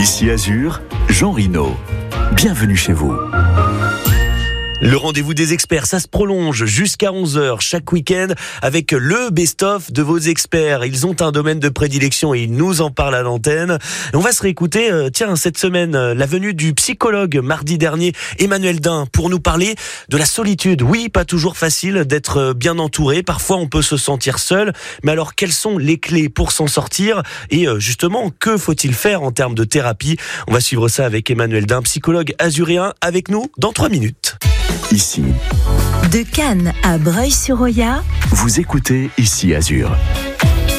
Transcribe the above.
Ici Azur, Jean Rino. Bienvenue chez vous. Le rendez-vous des experts, ça se prolonge jusqu'à 11h chaque week-end avec le best-of de vos experts. Ils ont un domaine de prédilection et ils nous en parlent à l'antenne. On va se réécouter, cette semaine, la venue du psychologue mardi dernier, Emmanuel Dain, pour nous parler de la solitude. Oui, pas toujours facile d'être bien entouré. Parfois, on peut se sentir seul. Mais alors, quelles sont les clés pour s'en sortir? Et justement, que faut-il faire en termes de thérapie? On va suivre ça avec Emmanuel Dain, psychologue azuréen, avec nous dans 3 minutes. Ici, de Cannes à Breuil-sur-Roya, vous écoutez Ici Azur.